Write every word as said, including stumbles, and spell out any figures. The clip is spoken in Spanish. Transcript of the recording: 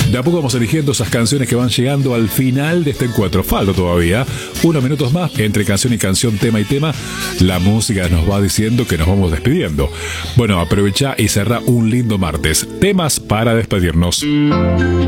De a poco vamos eligiendo esas canciones que van llegando al final de este encuentro. Falta todavía unos minutos más entre canción y canción, tema y tema. La música nos va diciendo que nos vamos despidiendo. Bueno, aprovecha y cerra un lindo martes. Temas para despedirnos.